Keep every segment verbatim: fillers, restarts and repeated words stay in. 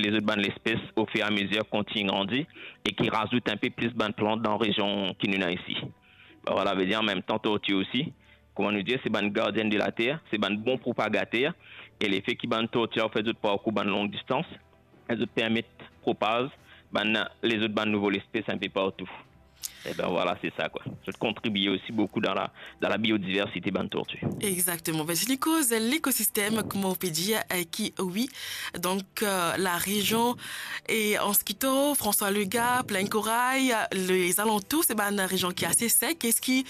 les autres bonnes espèces au fur et à mesure continuent à grandir et qui rajoutent un peu plus de bonnes plantes dans la région qui nous a ici. Ben voilà, veut dire en même temps, tortue aussi. Comment nous dire, c'est bonne gardienne de la terre, c'est bon bon propagateur et l'effet qui bonne tortue fait d'autres parcours bonne longue distance, elles permettent propage ben, les autres bonnes nouvelles espèces un peu partout. Et ben voilà, c'est ça quoi. Je contribue aussi beaucoup dans la, dans la biodiversité de tortue. Exactement. Ben, c'est cause l'écosystème, comment on peut dire, qui, oui, donc euh, la région et en ce qui est François Lega, Plein Corail, les alentours, c'est ben, une région qui est assez sec. Est-ce qui,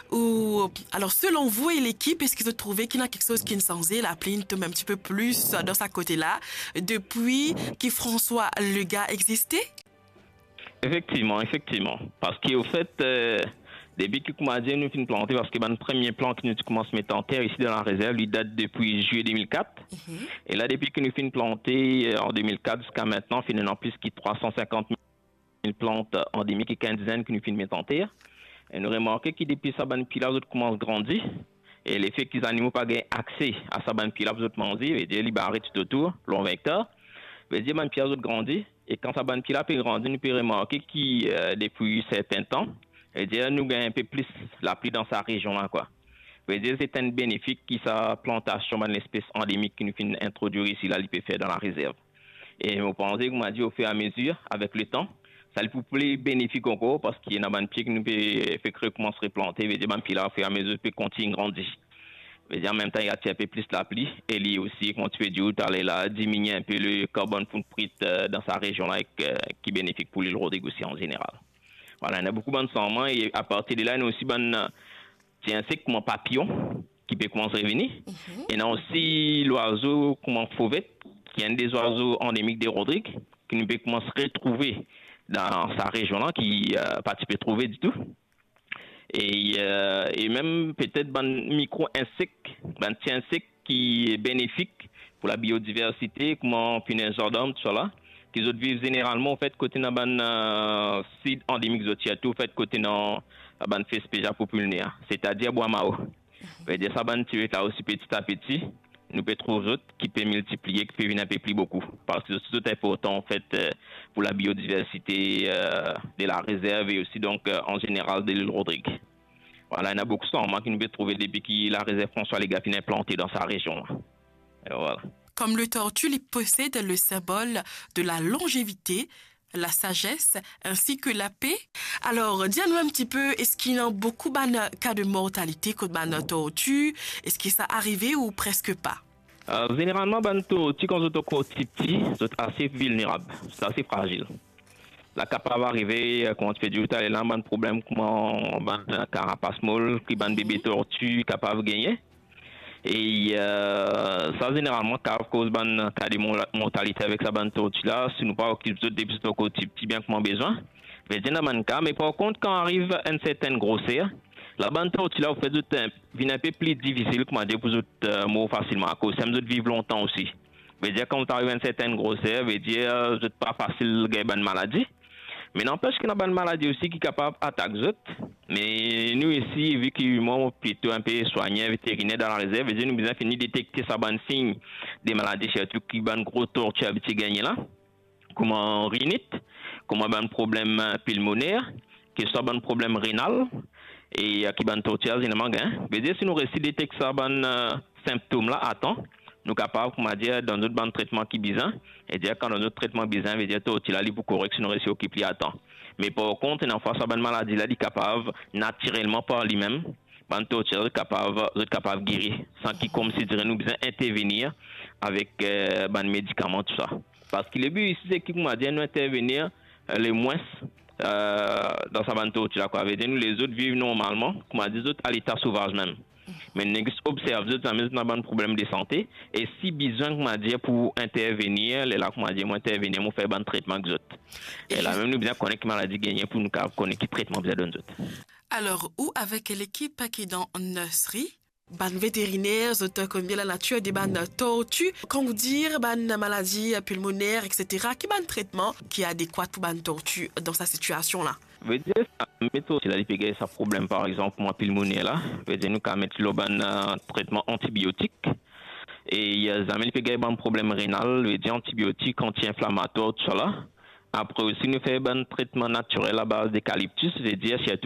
ou, alors selon vous et l'équipe, est-ce que vous trouvez qu'il y a quelque chose qui est censé la plaine tombe un petit peu plus dans sa côté-là depuis que François Lega existait? Effectivement, effectivement. Parce qu'au fait, euh, depuis que nous avons fini planter, parce que le premier plan que nous commençons à mettre en terre ici dans la réserve, lui date depuis juillet deux mille quatre. Mm-hmm. Et là, depuis que nous finissons planter en deux mille quatre jusqu'à maintenant, finalement plus que trois cent cinquante mille plantes endémiques et quinzaine que nous finissons mettre en terre. Et nous remarquons que depuis ça, ben, puis là, nous commencent à grandir. Et l'effet que les animaux n'ont pas accès à ça, ben, puis là, nous manger, et dire, ils arrêtent tout autour, long vecteur. Veut dire, ben, puis là, nous grandissent. Et quand ça ban pila peut grandir, nous peut remarquer qu'il euh, depuis certains temps, et dire nous gagnons un peu plus la pluie dans sa région là quoi. Veut dire c'est un bénéfice qui sa plantation d'une espèce endémique qui nous fait introduire ici là, il peut faire dans la réserve. Et vous pensez que m'a dit au fur et à mesure avec le temps, ça lui peut bénéfique encore parce qu'il y a un pied qui nous peut faire recommencer à planter, veut dire ban pila au fur et à mesure peut continuer à grandir. En même temps, il y a un peu plus la pluie. Et lui aussi, quand tu fais du route, aller là, diminuer un peu le carbone footprint dans sa région là, qui est bénéfique pour l'île Rodrigue aussi en général. Voilà, il y a beaucoup de changements. Et à partir de là, il y a aussi des insectes comme un papillon qui peut commencer à revenir. Mm-hmm. Et il y a aussi l'oiseau comme un fauvette, qui est un des oiseaux endémiques des Rodrigue, qui ne peut commencer à retrouver dans sa région là, qui n'a euh, pas pu trouver du tout. Et, euh, et même peut-être un micro-insecte, un petit insecte qui est bénéfique pour la biodiversité, comme un punaise d'homme, tout ça là, qui autres vivent généralement, en fait, côté d'un euh, site endémique zotiato, en fait, côté d'un ban Fespeja populaire, c'est-à-dire Boamao. C'est-à-dire ça, ban tu es là aussi petit à petit, nous peut trouver d'autres qui peut multiplier, qui peut venir un peu plus beaucoup. Parce que c'est tout important, en fait, euh, pour la biodiversité euh, de la réserve et aussi, donc, euh, en général, de l'île Rodrigue. Voilà, il y en a beaucoup de changements qui nous peut trouver depuis que la réserve François Lega est implantée dans sa région. Et voilà. Comme le tortue, il possède le symbole de la longévité, la sagesse ainsi que la paix. Alors, dis-nous un petit peu, est-ce qu'il y a beaucoup de cas de mortalité comme la tortue? Est-ce que ça arrivé ou presque pas? Euh, généralement, les tortues, quand ils sont petits, sont assez vulnérables, c'est assez fragile. La capable d'arriver, quand tu fais du temps, il y a un problème comme un carapace molle, qui est un bébé tortue capable de gagner. Et euh, ça, généralement, cause ban cas de mortalité avec sa bande tortue là, si nous pas occupons des petits côté petit bien comme besoin. Mais mais par contre, quand arrive une certaine grosseur, la bande tortue là, fait du temps, vient un peu plus difficile, comment dire, pour autres mots facilement, à cause ça me vivre longtemps aussi. Veut dire quand tu arrives à une certaine grosseur, veut dire c'est pas facile de gagner une maladie. Mais n'empêche qu'il y a une maladie aussi qui est capable d'attaquer. Mais nous ici, vu que nous sommes plutôt un peu soignés, vétérinaires dans la réserve, nous avons fini de détecter ça bon signe des maladies, surtout qui ont un gros tortue à gagner là, comme un rhinite, comme un problème pulmonaire, qui soit un problème rénal, et qui a un tortue généralement gain. Veut dire si nous réussissons à détecter ça bon symptômes là à temps, nous sommes capables, comment dire, dans notre bon traitement qui est bizarre, et dire quand dans notre traitement bizarre, veut dire tortue là, il est correct si nous réussissons à occuper à temps. Mais par contre, une fois cette maladie là, il est capable naturellement par lui-même, ban tortue est capable, est capable de guérir, sans qu'il comme si dirait nous besoin intervenir avec euh, ban médicaments tout ça. Parce que le but ici c'est qu'il m'a dit nous intervenir euh, les moins euh, dans sa ban tortue là quoi. Veut dire nous les autres vivent normalement, comme a dit les autres à l'état sauvage même. Mais nous observons que nous avons un problème de santé. Et si besoin pour intervenir, les là, pour intervenir, pour faire un traitement. Et là, même nous avons connaître la maladie gagnée pour nous connaître le traitement. Alors, où avec l'équipe qui est dans nursery, ban vétérinaire, comme bien la nature des ban tortues, quand vous dire ban maladie pulmonaire, et cetera, qui ban traitement qui est adéquat pour ban tortue dans sa situation là? Veut dire méthode si la lipégaye ça problème par exemple moi pulmonaire là veut dire nous qu'à mettre le ban traitement antibiotique et il y a jamais fait un problème rénal, le dit antibiotiques, anti-inflammatoires, tout ça là. Après aussi, nous faisons un traitement naturel à base d'eucalyptus, c'est-à-dire